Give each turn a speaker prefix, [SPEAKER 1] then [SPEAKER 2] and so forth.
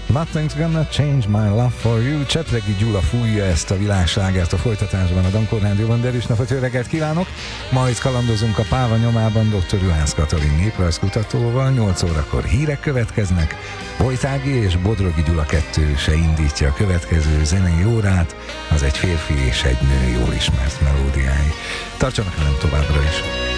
[SPEAKER 1] Nothing's gonna change my love for you. Csepregi Gyula fújja ezt a világslágert a folytatásban a Dankor Rádióban. Derűs napot, jó reggelt kívánok! Ma itt kalandozunk a Páva nyomában dr. Juhász Katalin néprajzkutatóval. 8 órakor hírek következnek. Vojtági és Bodrogi Gyula kettőse indítja a következő zenei órát. Az egy férfi és egy nő jól ismert melódiái. Tartsanak velem továbbra is!